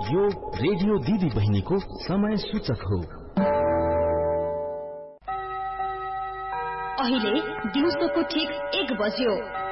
यो रेडियो दिदी बहिनीको समय सूचक हो। अहिले दिउँसोको ठीक 1 बज्यो।